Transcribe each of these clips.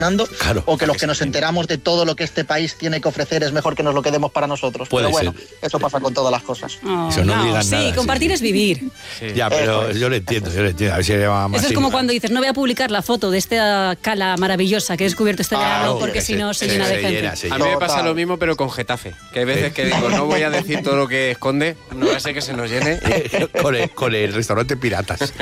claro, o que los que nos enteramos de todo lo que este país tiene que ofrecer es mejor que nos lo quedemos para nosotros. Puede pero bueno, ser. Eso pasa con todas las cosas. Eso no digan sí, nada. compartir es vivir. Sí. Ya, pero yo lo entiendo. A ver si llama más. Eso es como cuando dices, no voy a publicar la foto de esta cala maravillosa que he descubierto este verano porque si no se llena de gente. A mí me pasa lo mismo, pero con Getafe. Que hay veces que digo, no voy a decir todo lo que esconde, no va a ser que se nos llene. con el restaurante Piratas.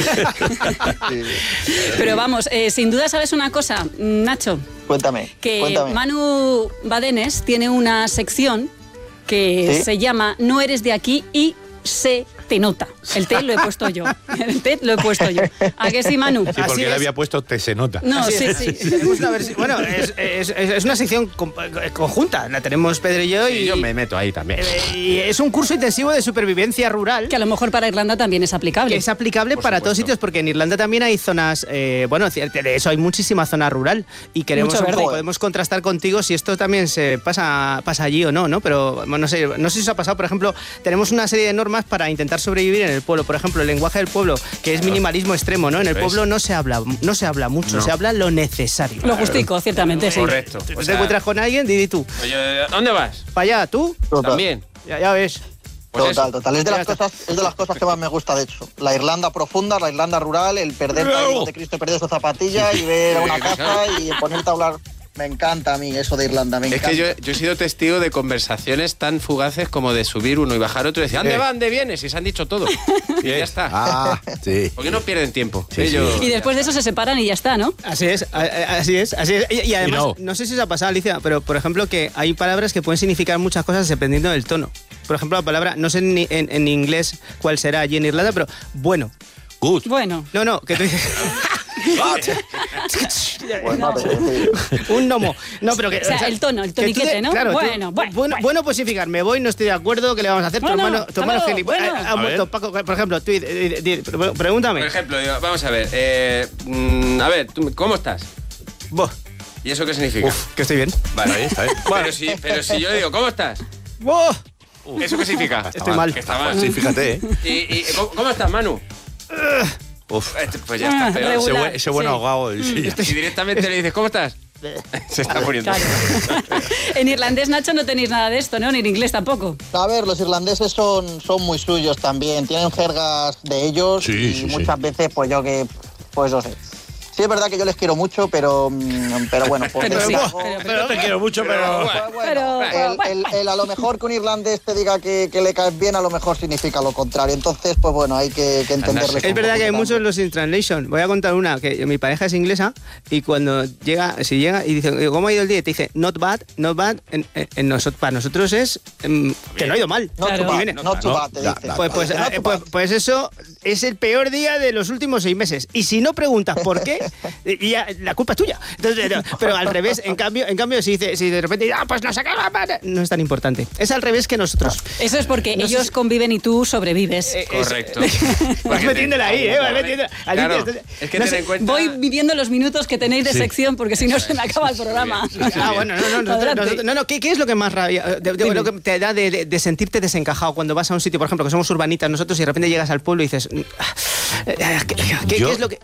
Pero vamos, sin duda sabes una cosa, Nacho. Cuéntame. Manu Badenes tiene una sección que se llama No eres de aquí y se te nota. El T lo he puesto yo. ¿A que sí, Manu? Sí, porque él había puesto T se nota. No, sí. Tenemos una bueno, es una sección conjunta. La tenemos Pedro y yo. Y yo me meto ahí también. Y es un curso intensivo de supervivencia rural. Que a lo mejor para Irlanda también es aplicable. Que es aplicable para todos sitios, porque en Irlanda también hay zonas, de eso hay muchísima zona rural. Y queremos podemos contrastar contigo si esto también se pasa allí o no, ¿no? Pero no sé si os ha pasado, por ejemplo, tenemos una serie de normas para intentar sobrevivir en el pueblo. Por ejemplo, el lenguaje del pueblo, que es minimalismo extremo, ¿no? En el pueblo no se habla mucho, se habla lo necesario. Lo justico, ciertamente, sí. Correcto. Te encuentras con alguien, di tú. Oye, ¿dónde vas? ¿Para allá, tú? También. Ya ves. Pues total. Es de las cosas que más me gusta, de hecho. La Irlanda profunda, la Irlanda rural, el perder de Cristo perder su zapatilla y ver a una casa y ponerte a hablar. Me encanta a mí eso de Irlanda, me encanta. Es que yo he sido testigo de conversaciones tan fugaces como de subir uno y bajar otro y decir, ¿dónde va? ¿Dónde vienes? Y se han dicho todo. Y ya está. Sí. ¿Por qué no pierden tiempo? Sí. Y después de eso se separan y ya está, ¿no? Así es. Y además, no sé si os ha pasado, Alicia, pero por ejemplo que hay palabras que pueden significar muchas cosas dependiendo del tono. Por ejemplo, la palabra, no sé en inglés cuál será allí en Irlanda, pero bueno. Good. Bueno. No, que tú dices... Un gnomo. No, pero que, o sea, el toniquete, ¿no? Claro, bueno, pues sin fijar, me voy, no estoy de acuerdo, ¿qué le vamos a hacer? Tu hermano gilipollas. Paco, por ejemplo, tú, pregúntame. Por ejemplo, vamos a ver, ¿cómo estás? Boh. ¿Y eso qué significa? Que estoy bien. Vale, ahí está. Pero si yo le digo, ¿cómo estás? Boh. ¿Eso qué significa? Estoy mal. Que está mal. Sí, fíjate, ¿Y cómo estás, Manu? Pues ya está peor. Ese buen ahogado. Y directamente le dices, ¿cómo estás? Se está muriendo. Claro. En irlandés, Nacho, no tenéis nada de esto, ¿no? Ni en inglés tampoco. A ver, los irlandeses son muy suyos también. Tienen jergas de ellos muchas veces, pues yo no sé. Sí, es verdad que yo les quiero mucho, pero bueno. Pero te quiero mucho, pero a lo mejor que un irlandés te diga que le caes bien, a lo mejor significa lo contrario. Entonces, pues bueno, hay que entenderle. Es verdad que hay muchos los in translation. Voy a contar una, que mi pareja es inglesa y cuando llega y dice, ¿cómo ha ido el día? Y te dice, not bad, para nosotros es que no ha ido mal. Not too bad, te dice. Pues eso es el peor día de los últimos 6 meses. Y si no preguntas por qué, y ya, la culpa es tuya. Entonces, pero al revés, en cambio si de repente pues no se acaba, no es tan importante. Es al revés que nosotros. Eso es porque ellos conviven y tú sobrevives. Correcto. Vas metiéndola ahí, vas metiéndola. Claro, es que ten en cuenta... Voy viviendo los minutos que tenéis de sección porque si no se me acaba el programa. ¿Qué es lo que más rabia, lo que te da de sentirte desencajado cuando vas a un sitio, por ejemplo, que somos urbanitas nosotros y de repente llegas al pueblo y dices, ¿qué es lo que...?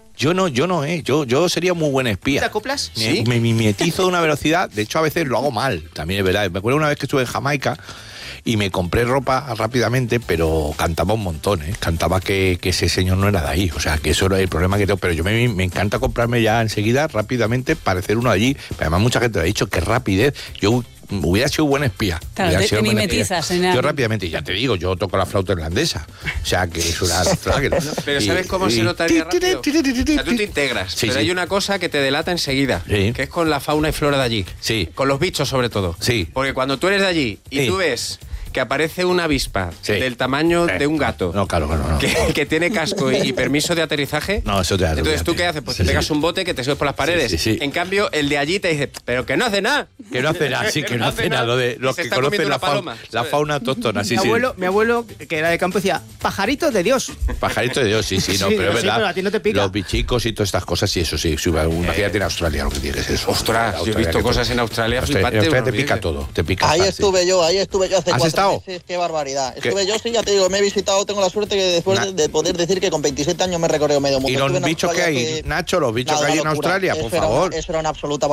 Yo sería muy buen espía. ¿Te acoplas? ¿Sí? Me mimetizo de una velocidad, de hecho a veces lo hago mal, también es verdad. Me acuerdo una vez que estuve en Jamaica y me compré ropa rápidamente, pero cantaba un montón, cantaba que ese señor no era de ahí, o sea, que eso era el problema que tengo, pero yo me encanta comprarme ya enseguida, rápidamente, parecer uno allí, pero además mucha gente me ha dicho que rapidez, yo hubiera sido buen espía. Claro, te mimetizas. Yo rápidamente, ya te digo, yo toco la flauta irlandesa, o sea, que es una... Pero ¿sabes cómo se notaría rápido? O sea, tú te integras, pero hay una cosa que te delata enseguida, que es con la fauna y flora de allí. Sí. Con los bichos, sobre todo. Sí. Porque cuando tú eres de allí y tú ves que aparece una avispa del tamaño de un gato. No, claro. Que tiene casco y permiso de aterizaje. No, eso te da. Entonces, ¿tú qué haces? Pues te pegas un bote que te subes por las paredes. Sí. En cambio, el de allí te dice, pero que no hace nada. Que no hace nada, sí, que no hace nada. Lo de los que conocen la fauna autóctona, sí. Mi abuelo, que era de campo, decía, pajaritos de Dios. Pajaritos de Dios, sí, no, pero es verdad. Pero a ti no te pica. Los bichicos y todas estas cosas, sí, eso sí. Imagínate en Australia lo que tienes eso. Ostras, yo he visto cosas en Australia flipantes. Te pica todo, te pica. Ahí estuve yo hace 4 visitado? Qué barbaridad. Yo sí, ya te digo, me he visitado, tengo la suerte que después de poder decir que con 27 años me recorrido medio mundo. ¿Y los bichos que hay, Nacho, los bichos que hay en Australia, por favor? Eso era una absoluta